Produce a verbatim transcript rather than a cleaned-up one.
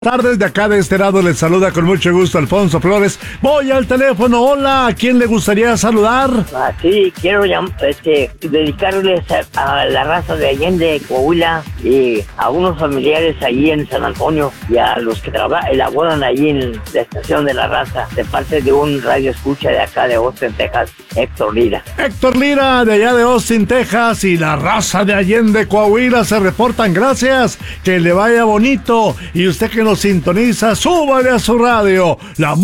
Tardes de acá de este lado les saluda con mucho gusto Alfonso Flores. Voy al teléfono. Hola, ¿a quién le gustaría saludar? Ah, sí, quiero llam- este, dedicarles a, a la raza de Allende, Coahuila, y a unos familiares allí en San Antonio y a los que trabajan, elaboran allí en la estación de la raza, de parte de un radio escucha de acá de Austin, Texas, Héctor Lira. Héctor Lira, de allá de Austin, Texas, y la raza de Allende, Coahuila, se reportan. Gracias, que le vaya bonito. Y usted que nos sintoniza, súbale a su radio. La